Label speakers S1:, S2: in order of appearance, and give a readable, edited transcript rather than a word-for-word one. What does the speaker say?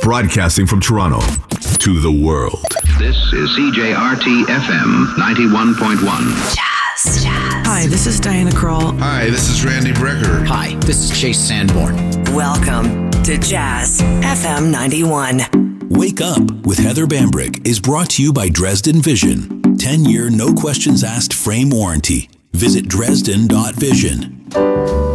S1: Broadcasting from Toronto to the world.
S2: This is CJRT FM 91.1.
S3: Jazz.
S4: Hi, this is Diana Krall.
S5: Hi, this is Randy Brecker.
S6: Hi, this is Chase Sanborn.
S3: Welcome to Jazz FM 91.
S7: Wake Up with Heather Bambrick is brought to you by Dresden Vision. 10-year, no questions asked frame warranty. Visit Dresden.vision.